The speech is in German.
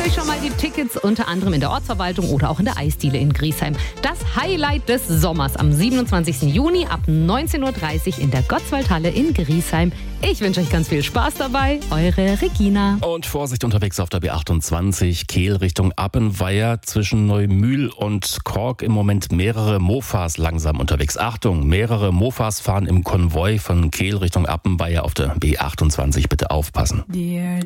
euch schon mal die Tickets, unter anderem in der Ortsverwaltung oder auch in der Eisdiele in Griesheim. Das Highlight des Sommers am 27. Juni ab 19:30 Uhr in der Gottswaldhalle in Griesheim. Ich wünsche euch ganz viel Spaß dabei. Eure Regina. Und Vorsicht unterwegs auf der B28, Kehl Richtung Appenweier. Zwischen Neumühl und Kork im Moment mehrere Mofas langsam unterwegs. Achtung, mehrere Mofas fahren im Konvoi von Kehl Richtung Appenweier auf der B28. Bitte aufpassen.